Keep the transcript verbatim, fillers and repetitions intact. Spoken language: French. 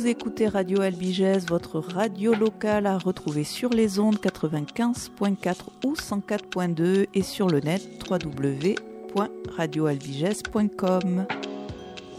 Vous écoutez Radio Albigès, votre radio locale à retrouver sur les ondes quatre-vingt-quinze point quatre ou cent quatre point deux et sur le net w w w point radio albigès point com.